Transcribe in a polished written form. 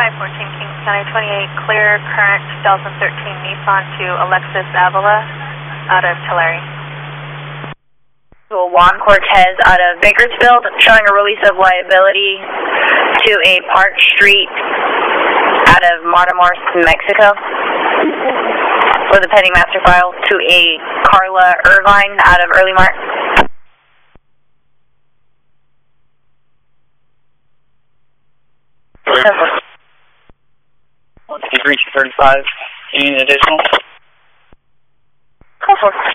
514 King County 28, clear current 2013 Nissan to Alexis Avila out of Tulare. Juan Cortez out of Bakersfield, showing a release of liability to a Park Street out of Matamoros, Mexico. For the pending master file to a Carla Irvine out of Early Mart. You've reached 35. Any additional? Go for it.